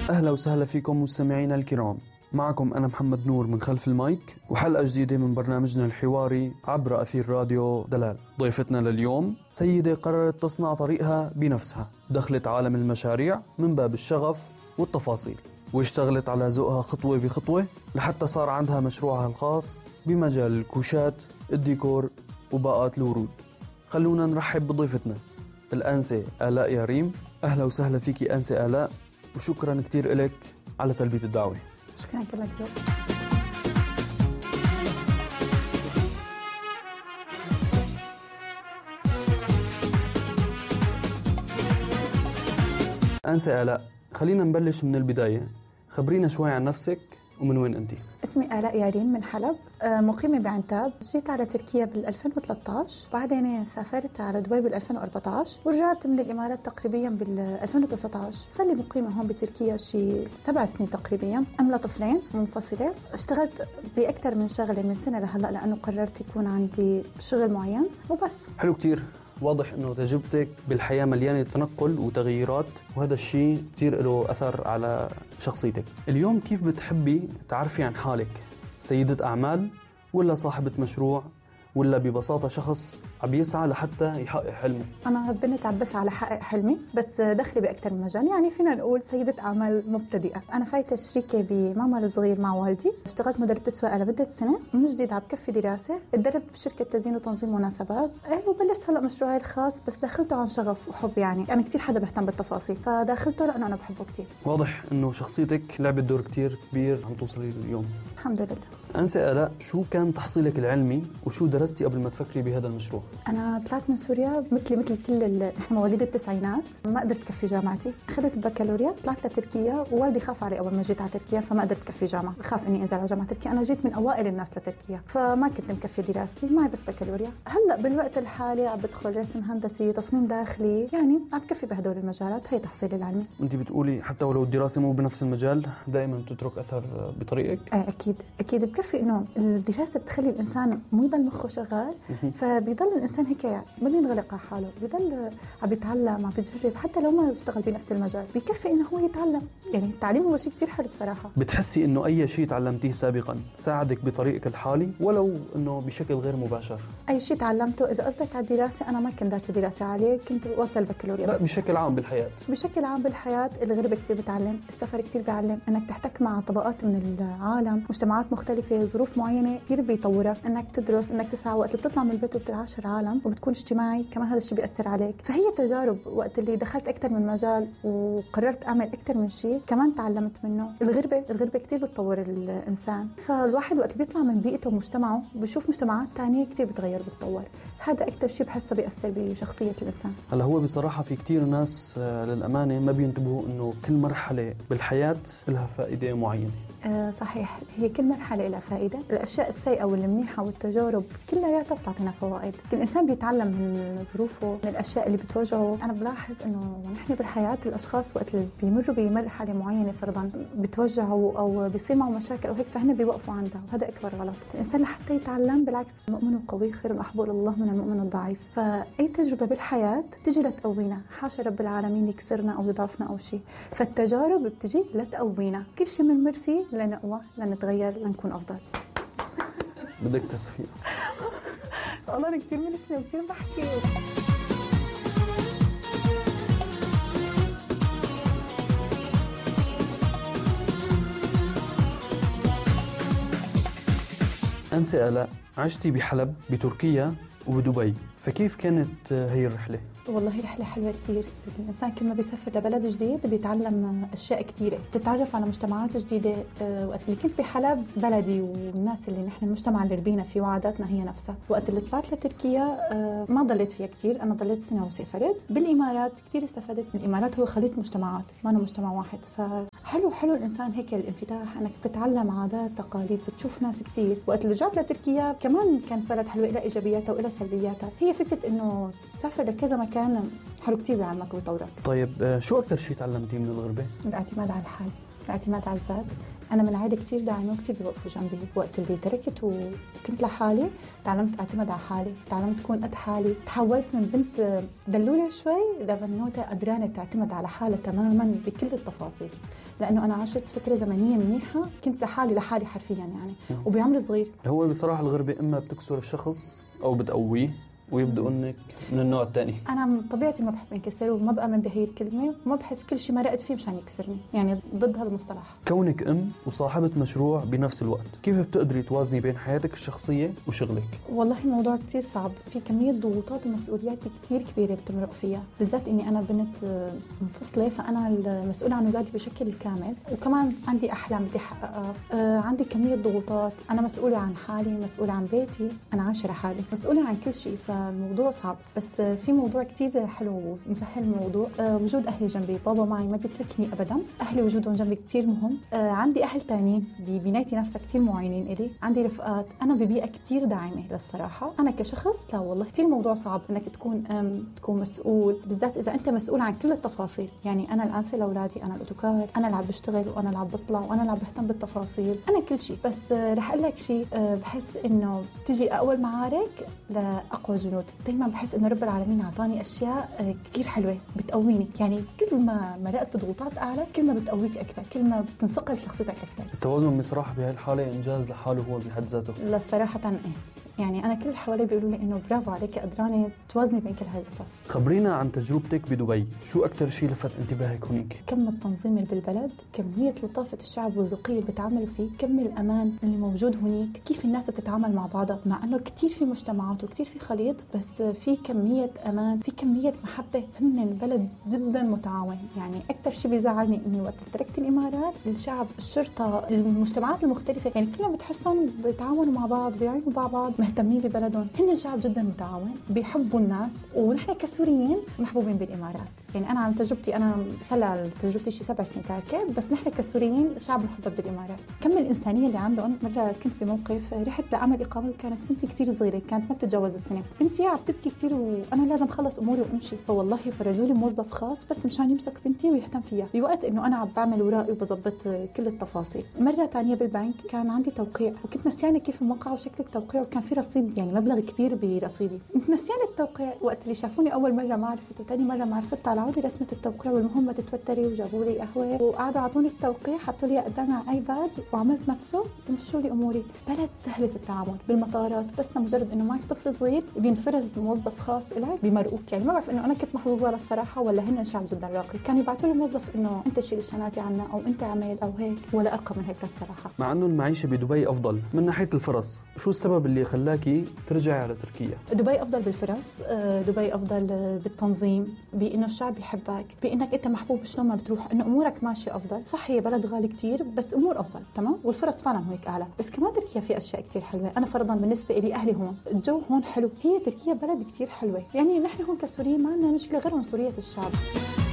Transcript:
أهلا وسهلا فيكم مستمعينا الكرام. معكم أنا محمد نور من خلف المايك، وحلقة جديدة من برنامجنا الحواري عبر أثير راديو دلال. ضيفتنا لليوم سيدة قررت تصنع طريقها بنفسها، دخلت عالم المشاريع من باب الشغف والتفاصيل، واشتغلت على ذوقها خطوة بخطوة لحتى صار عندها مشروعها الخاص بمجال الكوشات، الديكور وباقات الورود. خلونا نرحب بضيفتنا الأنسة آلاء ياريم. أهلا وسهلا فيكي أنسة آلاء، وشكرا كتير إلك على تلبية الدعوة. شكرا لك زوج. أنسة آلاء، خلينا نبلش من البداية. خبرينا شوي عن نفسك ومن وين أنتي؟ اسمي آلاء ياريم من حلب، مقيمة بعنتاب. جيت على تركيا بال2013، بعدين سافرت على دبي بال2014، ورجعت من الإمارات تقريبا بال2019. صار لي مقيمة هون بتركيا شي 7 سنين تقريبا، أم طفلين منفصلة. اشتغلت بأكثر من شغلة من سنة لهلأ لأنه قررت يكون عندي شغل معين وبس. حلو كتير. واضح أنه تجربتك بالحياة مليانة تنقل وتغييرات، وهذا الشيء كتير له أثر على شخصيتك. اليوم كيف بتحبي تعرفي عن حالك؟ سيدة أعمال ولا صاحبة مشروع ولا ببساطة شخص عم يسعى لحتى يحقق حلمه؟ أنا بنت عم بسعى لحقق حلمي، بس دخلي بأكثر من مجال. يعني فينا نقول سيدة أعمال مبتدئة. أنا فايتة شريكة بمعمل صغير مع والدي. اشتغلت مدربة تسويق لمدة سنة، من جديد عم بكفي دراسة. اتدربت بشركة تزيين وتنظيم مناسبات، وبلشت هلأ مشروعي الخاص، بس داخلته عن شغف وحب. يعني أنا كتير حدا بهتم بالتفاصيل، فداخلته لأنه أنا بحبه كتير. واضح أنه شخصيتك لعبت دور كتير كبير عم توصلي اليوم. الحمد لله. أنسة آلاء، شو كان تحصيلك العلمي وشو درستي قبل ما تفكري بهذا المشروع؟ أنا طلعت من سوريا مثل كل نحن مواليد التسعينات، ما قدرت كفي جامعتي. أخذت البكالوريا، طلعت لتركيا، ووالدي خاف علي أول ما جيت على تركيا، فما قدرت كفي جامعة، خاف إني أنزل على جامعة تركيا. أنا جيت من أوائل الناس لتركيا، فما كنت مكفي دراستي، معي بس بكالوريا. هلأ بالوقت الحالي عم بدخل رسم هندسي، تصميم داخلي، يعني عم بكفي بهدول المجالات. هي تحصيلي العلمي. أنت بتقولي حتى ولو الدراسة مو بنفس المجال دائما تترك أثر بطريقك؟ أكيد بكفي إنه الدراسة بتخلي الإنسان مو يضل مخه شغال، فبيضل الإنسان هيك ما بينغلق على حاله، بيضل عم بيتعلم، عم بيجرب، حتى لو ما اشتغل بنفس المجال بيكفي إنه هو يتعلم. يعني التعليم هو شيء كتير حلو بصراحة. بتحسي إنه أي شيء تعلمتيه سابقا ساعدك بطريقك الحالي ولو إنه بشكل غير مباشر؟ أي شيء تعلمته، إذا قصدك على الدراسة، أنا ما كنت دارسة دراسة عالية، كنت وصل البكالوريا بس. لا، بشكل عام بالحياة. بشكل عام بالحياة الغربة كتير بتعلم، السفر كتير بيعلم، إنك تحتك مع طبقات من العالم، مجتمعات مختلفة، ظروف معينة كتير بيطورك. إنك تدرس، إنك تسعى، وقت اللي بتطلع من البيت وبتعاشر عالم وبتكون اجتماعي كمان، هذا الشيء بيأثر عليك. فهي تجارب. وقت اللي دخلت أكتر من مجال وقررت أعمل أكتر من شيء كمان تعلمت منه. الغربة كتير بتطور الإنسان، فالواحد وقت اللي بيطلع من بيئته ومجتمعه بيشوف مجتمعات تانية كتير بتغير بتطور. هذا أكتر شيء بحسه بيأثر بشخصية الإنسان. هلا هو بصراحة في كتير ناس للأمانة ما بينتبهوا إنه كل مرحلة بالحياة لها فائدة معينة. صحيح، هي كل مرحلة لها فائدة. الأشياء السيئة والمنيحة والتجارب كلها بتعطينا فوائد. كل إنسان بيتعلم من ظروفه، من الأشياء اللي بتواجهه. أنا بلاحظ إنه نحن بالحياة الأشخاص وقت اللي بيمروا بمرحلة معينة فرضاً بتوجعوا أو بيصير معه مشاكل أو هيك، فهن بيوقفوا عندها، وهذا أكبر غلط. الإنسان لحتى يتعلم، بالعكس، المؤمن القوي خير أحب الله من المؤمن الضعيف. فأي تجربة بالحياة تجي لتقوينا، حاشا رب العالمين يكسرنا أو يضعفنا أو شيء. فالتجارب بتجي لتقوينا، كل شيء بنمر فيه لنقوى، لنتغير، لنكون أفضل. بدك تصفيق. والله أنا كتير من السنة وكتير بحكي. أنسة آلاء، عشتي بحلب بتركيا وبدبي، فكيف كانت هي الرحلة؟ والله رحلة حلوة كتير. الإنسان كل ما بيسافر لبلد جديد بيتعلم أشياء كتيرة، تتعرف على مجتمعات جديدة. وقت اللي كنت بحلب بلدي والناس اللي نحن المجتمع اللي ربينا فيه وعاداتنا هي نفسها. وقت اللي طلعت لتركيا ما ضليت فيها كتير، أنا ضليت سنة وسافرت. بالإمارات كتير استفدت من الإمارات، هو خليط مجتمعات، ما أنا مجتمع واحد. فحلو الإنسان هيك الانفتاح، أنك تتعلم عادات تقاليد، بتشوف ناس كتير. وقت اللي رجعت لتركيا كمان كانت بلد حلوة، إلى إيجابياتها وإلى سلبياتها. هي فكرة إنه تسافر لكذا مكان حلو كتير بيعلمك ويطورك. طيب شو أكتر شيء تعلمتيه من الغربة؟ الاعتماد على الحال، الاعتماد على الذات، أنا من عائلة كتير داعمة وكتير بيوقفوا جنبي. وقت اللي تركت وكنت لحالي تعلمت أعتمد على حالي، تعلمت أكون قد حالي، تحولت من بنت دلولة شوي لبنوتة قدرانة تعتمد على حالها تماما بكل التفاصيل، لأنه أنا عشت فترة زمنية منيحة كنت لحالي حرفيا يعني وبعمر صغير. هو بصراحة الغربة إما بتكسر الشخص أو بتقويه ويبدأ إنك من النوع الثاني. أنا من طبيعتي ما بحب انكسر وما بأمن بهي الكلمة وما بحس كل شيء مرقت فيه مشان يكسرني، يعني ضد هالمصطلح. كونك أم وصاحبة مشروع بنفس الوقت، كيف بتقدري توازني بين حياتك الشخصية وشغلك؟ والله الموضوع كتير صعب، في كمية ضغوطات ومسؤوليات كتير كبيرة بتمرق فيها، بالذات إني أنا بنت منفصلة فأنا المسؤولة عن أولادي بشكل كامل، وكمان عندي أحلام بدي أحققها، عندي كمية ضغوطات، أنا مسؤولة عن حالي، مسؤولة عن بيتي، أنا عايشة لحالي، مسؤولة عن كل شيء. الموضوع صعب، بس في موضوع كتير حلو ومسهل الموضوع، وجود أهلي جنبي. بابا معي ما بيتركني أبدا، أهلي وجودهم جنبي كتير مهم. عندي أهل تانيين ببنايتي نفسها كتير معينين إلي، عندي رفقات، أنا ببيئة كتير داعمة. للصراحة أنا كشخص لا والله كتير موضوع صعب إنك تكون تكون مسؤول، بالذات إذا أنت مسؤول عن كل التفاصيل. يعني أنا الآنسة لأولادي، أنا الأوتوكار، أنا اللي عم بشتغل وأنا اللي عم بطلع وأنا اللي عم بهتم بالتفاصيل، أنا كل شيء. بس رح أقول لك شيء، بحس إنه تجي أول معارك لأقوى جنود. دايما بحس إنه رب العالمين أعطاني أشياء كتير حلوة بتقويني، يعني كل ما مرقت بضغوطات أعلى كل ما بتقويك أكثر، كل ما بتنصقل شخصيتك أكثر. التوازن بصراحة بهالحالة إنجاز لحاله هو بحد ذاته. للصراحة إيه، يعني أنا كل اللي حوالي بيقولوا لي إنه برافو عليك قدرانة توازني بين كل هالقصص. خبرينا عن تجربتك بدبي، شو أكتر شيء لفت انتباهك هناك؟ كم التنظيم اللي بالبلد، كمية لطافة الشعب والرقي اللي بتعاملوا فيه، كم الأمان اللي موجود هناك، كيف الناس بتتعامل مع بعضها، مع إنه كتير في مجتمعات وكتير في خليط، بس في كمية أمان، في كمية محبة. هن بلد جدا متعاون. يعني أكتر شيء بيزعلني إني وقت تركت الإمارات، الشعب، الشرطة، المجتمعات المختلفة، يعني كلهم بتحسهم بيتعاونوا مع بعض، بيعينوا مع بعض، مهتمين ببلدهم. هن شعب جدا متعاون، بيحبوا الناس، ونحن كسوريين محبوبين بالإمارات. يعني أنا عن تجربتي، أنا صار تجربتي شي 7 سنين تاركة، بس نحن كسوريين شعب محبب بالإمارات. كم الإنسانية اللي عندهم. مرة كنت بموقف رحت لأعمل إقامة وكانت بنتي كتير صغيرة، كانت ما بتتجاوز السنة، بنتي عم تبكي كتير وأنا لازم خلص أموري وأمشي، فوالله فرجوا لي موظف خاص بس مشان يمسك بنتي ويهتم فيها بوقت إنه أنا عم بعمل ورائي وبظبط كل التفاصيل. مرة تانية بالبنك كان عندي توقيع وكنت نسيانة كيف الموقع وشكل التوقيع، وكان في رصيد يعني مبلغ كبير برصيدي، كنت نسيانة التوقيع. وقت اللي شافوني أول مرة ما عرفت وتاني مرة ما عرفت، طلعوا لي رسمة التوقيع والمهم ما تتوتري، وجابوا لي قهوة وقعدوا عطوني التوقيع، حطوا لي قدامي على ايباد وعملت نفسه ومشوا لي اموري. بلد سهلة التعامل. بالمطارات بس لمجرد انه معك طفل صغير بينفرز موظف خاص لك بيمرقوك. يعني ما بعرف انه انا كنت محظوظة للصراحة ولا هن شعب جدا راقي، كانوا يبعثوا لي موظف انه انت شيل الشنطة عنا او انت عمل او هيك، ولا ارقى من هيك للصراحة. مع انه المعيشة بدبي افضل من ناحية الفرص، شو السبب اللي خلاكي ترجعي على تركيا؟ دبي افضل بالفرص، دبي افضل بالتنظيم، بانه الشعب يحبك، بانك انت محبوب شلون ما بتروح، انه امورك ماشيه افضل. صح هي بلد غالي كتير بس امور افضل تمام، والفرص فعلا هيك اعلى. بس كمان تركيا في اشياء كتير حلوه. انا فرضا بالنسبه لي اهلي هون، الجو هون حلو، هي تركيا بلد كتير حلوه. يعني نحن هون كسوريين ما عندنا مشكله غير عنصريه الشعب.